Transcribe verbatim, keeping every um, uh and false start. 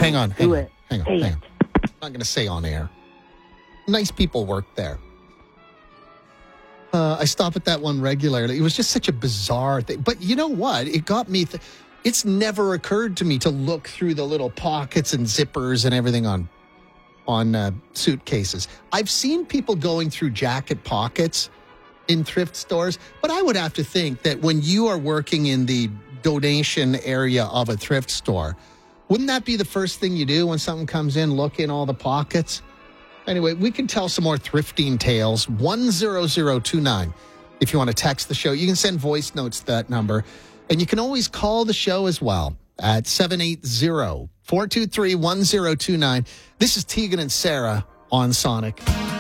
Hang on, hang Do on, it. hang on, Say hang it. on. I'm not going to say on air. Nice people work there. Uh, I stop at that one regularly. It was just such a bizarre thing. But you know what? It got me... Th- it's never occurred to me to look through the little pockets and zippers and everything on on uh, suitcases. I've seen people going through jacket pockets in thrift stores, but I would have to think that when you are working in the donation area of a thrift store, wouldn't that be the first thing you do when something comes in, look in all the pockets? Anyway, we can tell some more thrifting tales. one zero zero two nine. If you want to text the show, you can send voice notes to that number. And you can always call the show as well at seven eight zero, four two three, one zero two nine. This is Tegan and Sarah on Sonic.